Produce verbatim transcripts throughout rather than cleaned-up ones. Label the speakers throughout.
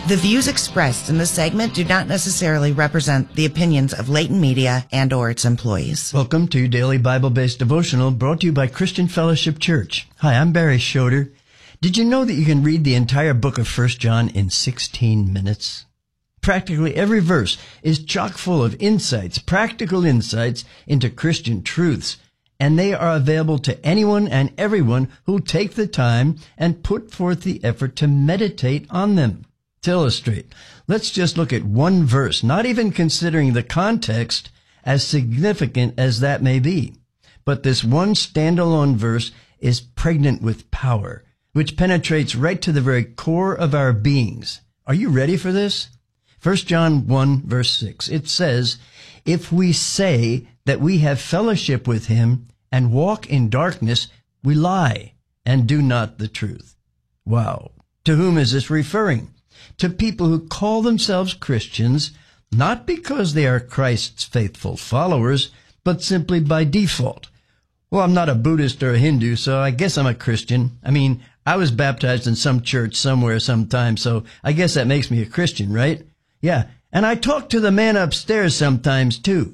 Speaker 1: The views expressed in this segment do not necessarily represent the opinions of Leighton Media and or its employees.
Speaker 2: Welcome to Daily Bible-Based Devotional, brought to you by Christian Fellowship Church. Hi, I'm Barry Schroeder. Did you know that you can read the entire book of First John in sixteen minutes? Practically every verse is chock full of insights, practical insights into Christian truths, and they are available to anyone and everyone who'll take the time and put forth the effort to meditate on them. To illustrate, let's just look at one verse, not even considering the context, as significant as that may be. But this one standalone verse is pregnant with power, which penetrates right to the very core of our beings. Are you ready for this? First John one, verse six, it says, "If we say that we have fellowship with him and walk in darkness, we lie and do not the truth." Wow. To whom is this referring? To people who call themselves Christians, not because they are Christ's faithful followers, but simply by default. Well, I'm not a Buddhist or a Hindu, so I guess I'm a Christian. I mean, I was baptized in some church somewhere sometime, so I guess that makes me a Christian, right? Yeah, and I talk to the man upstairs sometimes, too.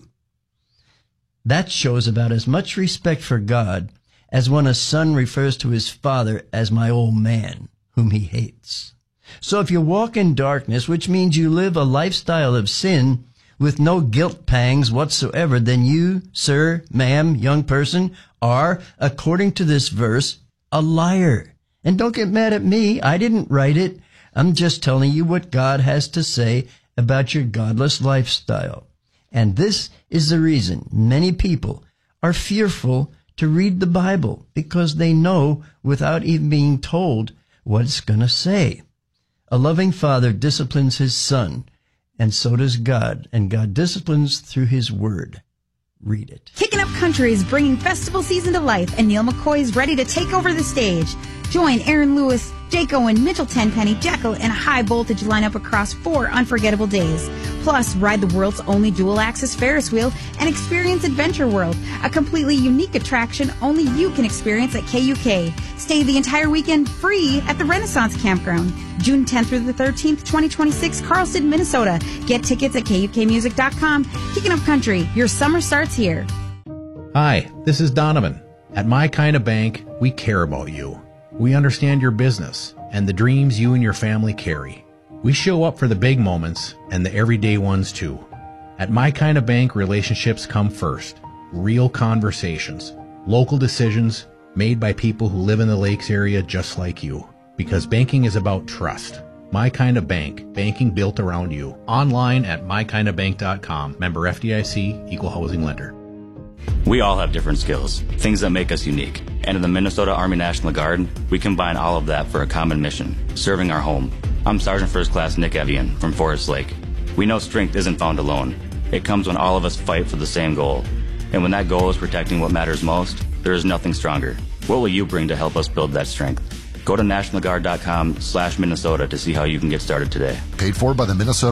Speaker 2: That shows about as much respect for God as when a son refers to his father as my old man, whom he hates. So if you walk in darkness, which means you live a lifestyle of sin with no guilt pangs whatsoever, then you, sir, ma'am, young person, are, according to this verse, a liar. And don't get mad at me. I didn't write it. I'm just telling you what God has to say about your godless lifestyle. And this is the reason many people are fearful to read the Bible, because they know without even being told what it's going to say. A loving father disciplines his son, and so does God, and God disciplines through his word. Read it.
Speaker 3: Kicking Up Country is bringing festival season to life, and Neil McCoy is ready to take over the stage. Join Aaron Lewis, Jake Owen, Mitchell Tenpenny, Jekyll, and a high-voltage lineup across four unforgettable days. Plus, ride the world's only dual-axis Ferris wheel and experience Adventure World, a completely unique attraction only you can experience at K U K. Stay the entire weekend free at the Renaissance Campground. June tenth through the thirteenth, twenty twenty-six, Carlston, Minnesota. Get tickets at K U K music dot com. Kicking Up Country, your summer starts here.
Speaker 4: Hi, this is Donovan. At My Kind of Bank, we care about you. We understand your business and the dreams you and your family carry. We show up for the big moments and the everyday ones too. At My Kind of Bank, relationships come first. Real conversations, local decisions made by people who live in the Lakes area just like you. Because banking is about trust. My Kind of Bank, banking built around you. Online at my kind of bank dot com. Member F D I C, Equal Housing Lender.
Speaker 5: We all have different skills, things that make us unique. And in the Minnesota Army National Guard, we combine all of that for a common mission, serving our home. I'm Sergeant First Class Nick Evian from Forest Lake. We know strength isn't found alone. It comes when all of us fight for the same goal. And when that goal is protecting what matters most, there is nothing stronger. What will you bring to help us build that strength? Go to national guard dot com slash Minnesota to see how you can get started today.
Speaker 6: Paid for by the Minnesota